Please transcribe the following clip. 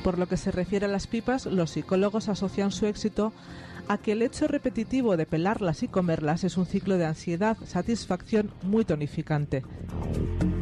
Por lo que se refiere a las pipas, los psicólogos asocian su éxito a que el hecho repetitivo de pelarlas y comerlas es un ciclo de ansiedad, satisfacción muy tonificante.